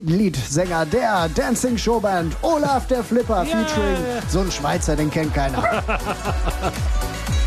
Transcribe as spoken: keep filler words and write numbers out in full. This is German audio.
Leadsänger der Dancing Showband Olaf der Flipper Yeah. featuring so ein Schweizer, den kennt keiner.